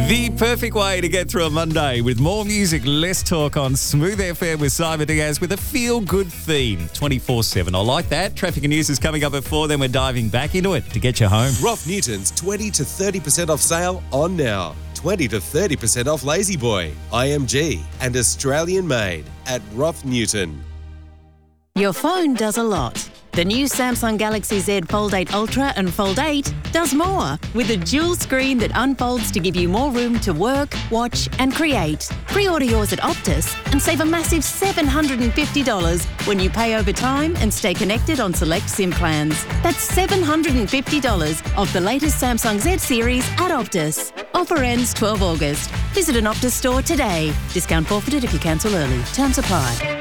The perfect way to get through a Monday with more music, less talk on Smooth FM with Simon Diaz with a feel-good theme 24/7. I like that. Traffic and news is coming up at 4, then we're diving back into it to get you home. Rough Newton's 20 to 30% off sale on now. 20 to 30% off Lazy Boy, IMG and Australian made at Rough Newton. Your phone does a lot. The new Samsung Galaxy Z Fold 8 Ultra and Fold 8 does more with a dual screen that unfolds to give you more room to work, watch and create. Pre-order yours at Optus and save a massive $750 when you pay over time and stay connected on select SIM plans. That's $750 off the latest Samsung Z series at Optus. Offer ends 12 August. Visit an Optus store today. Discount forfeited if you cancel early. Terms apply.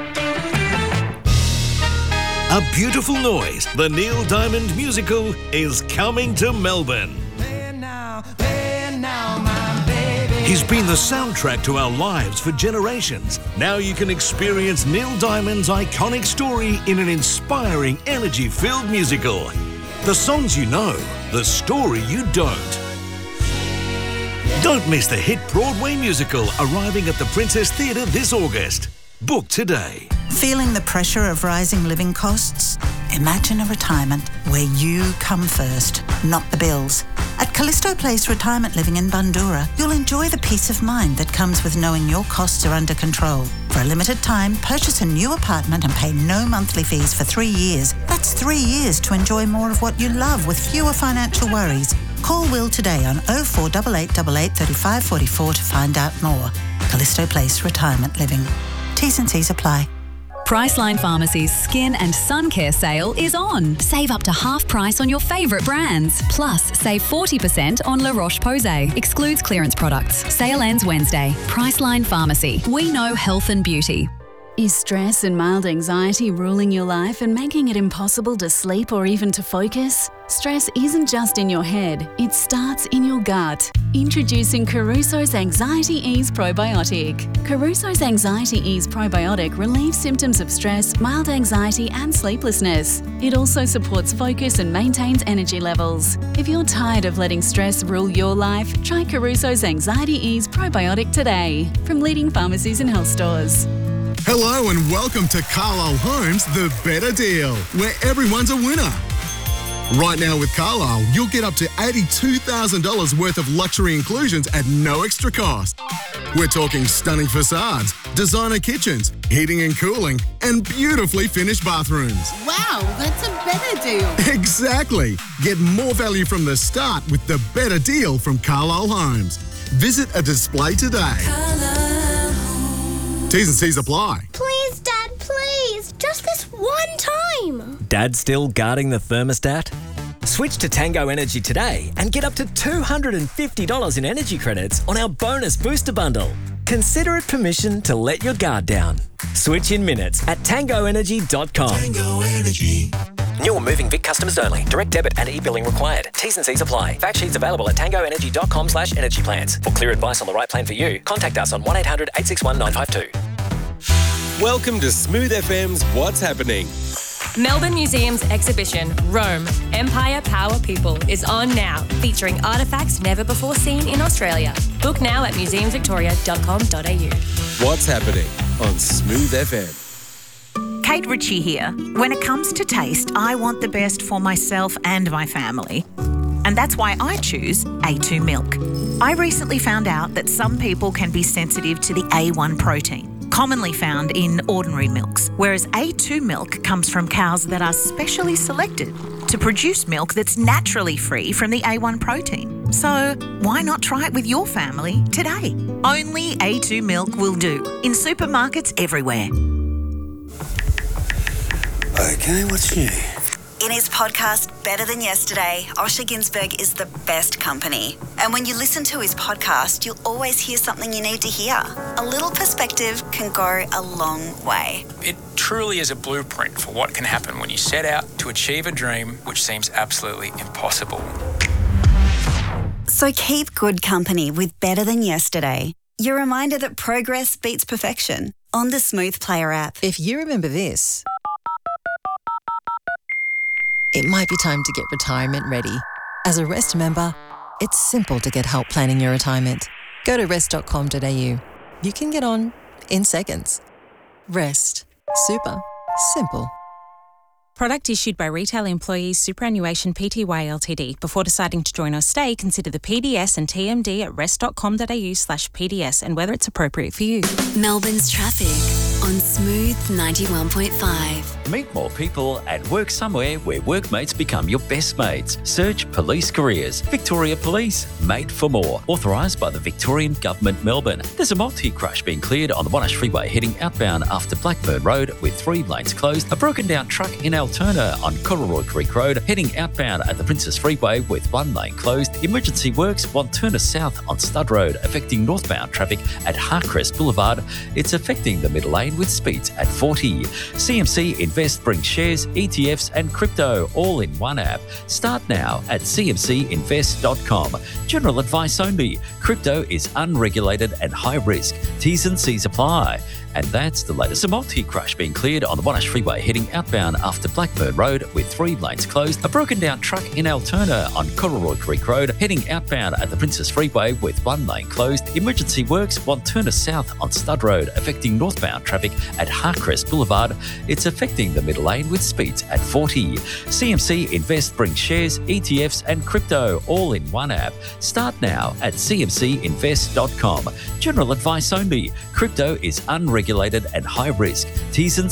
A Beautiful Noise, the Neil Diamond musical, is coming to Melbourne. He's been the soundtrack to our lives for generations. Now you can experience Neil Diamond's iconic story in an inspiring, energy-filled musical. The songs you know, the story you don't. Don't miss the hit Broadway musical arriving at the Princess Theatre this August. Book today. Feeling the pressure of rising living costs? Imagine a retirement where you come first, not the bills. At Callisto Place Retirement Living in Bundoora, you'll enjoy the peace of mind that comes with knowing your costs are under control. For a limited time, purchase a new apartment and pay no monthly fees for 3 years. That's 3 years to enjoy more of what you love with fewer financial worries. Call Will today on 048888 3544 to find out more. Callisto Place Retirement Living. T's and C's apply. Priceline Pharmacy's Skin and Sun Care sale is on. Save up to half price on your favourite brands. Plus, save 40% on La Roche-Posay. Excludes clearance products. Sale ends Wednesday. Priceline Pharmacy. We know health and beauty. Is stress and mild anxiety ruling your life and making it impossible to sleep or even to focus? Stress isn't just in your head, it starts in your gut. Introducing Caruso's Anxiety Ease Probiotic. Caruso's Anxiety Ease Probiotic relieves symptoms of stress, mild anxiety and sleeplessness. It also supports focus and maintains energy levels. If you're tired of letting stress rule your life, try Caruso's Anxiety Ease Probiotic today from leading pharmacies and health stores. Hello and welcome to Carlisle Homes The Better Deal, where everyone's a winner. Right now with Carlisle, you'll get up to $82,000 worth of luxury inclusions at no extra cost. We're talking stunning facades, designer kitchens, heating and cooling, and beautifully finished bathrooms. Wow, that's a better deal. Exactly. Get more value from the start with The Better Deal from Carlisle Homes. Visit a display today. T's and C's apply. Please, Dad, please. Just this one time. Dad still guarding the thermostat? Switch to Tango Energy today and get up to $250 in energy credits on our bonus booster bundle. Consider it permission to let your guard down. Switch in minutes at tangoenergy.com. Tango Energy. New or moving Vic customers only. Direct debit and e-billing required. T's and C's apply. Fact sheets available at tangoenergy.com/energy plans. For clear advice on the right plan for you, contact us on 1800 861 952. Welcome to Smooth FM's What's Happening. Melbourne Museum's exhibition, Rome, Empire, Power, People, is on now, featuring artefacts never before seen in Australia. Book now at museumsvictoria.com.au. What's Happening on Smooth FM. Kate Ritchie here. When it comes to taste, I want the best for myself and my family. And that's why I choose A2 milk. I recently found out that some people can be sensitive to the A1 protein, commonly found in ordinary milks, whereas A2 milk comes from cows that are specially selected to produce milk that's naturally free from the A1 protein. So why not try it with your family today? Only A2 milk will do, in supermarkets everywhere. Okay, what's new? In his podcast, Better Than Yesterday, Osher Günsberg is the best company. And when you listen to his podcast, you'll always hear something you need to hear. A little perspective can go a long way. It truly is a blueprint for what can happen when you set out to achieve a dream which seems absolutely impossible. So keep good company with Better Than Yesterday. Your reminder that progress beats perfection on the Smooth Player app. If you remember this, it might be time to get retirement ready. As a Rest member, It's simple to get help planning your retirement. Go to rest.com.au. You can get on in seconds. Rest. Super. Simple. Product issued by Retail Employees Superannuation Pty Ltd. Before deciding to join or stay, consider the PDS and TMD at rest.com.au/PDS and whether it's appropriate for you. Melbourne's traffic on Smooth 91.5. Meet more people and work somewhere where workmates become your best mates. Search Police Careers. Victoria Police, made for more. Authorised by the Victorian Government, Melbourne. There's a multi-crush being cleared on the Monash Freeway heading outbound after Blackburn Road with 3 lanes closed. A broken down truck in Alterna on Cororoy Creek Road heading outbound at the Princess Freeway with 1 lane closed. Emergency works Wanturna South on Stud Road affecting northbound traffic at Harcrest Boulevard. It's affecting the middle lane with speeds at 40. CMC Invest brings shares, ETFs and crypto all in one app. Start now at cmcinvest.com. General advice only. Crypto is unregulated and high risk. T's and C's apply. And that's the latest. A multi-crush being cleared on the Monash Freeway heading outbound after Blackburn Road with 3 lanes closed. A broken down truck in Alterna on Cororoy Creek Road heading outbound at the Princess Freeway with 1 lane closed. Emergency works Wanturna South on Stud Road affecting northbound traffic at Harcrest Boulevard. It's affecting the middle lane with speeds at 40. CMC Invest brings shares, ETFs and crypto all in one app. Start now at cmcinvest.com. General advice only. Crypto is unregulated and high risk. T's and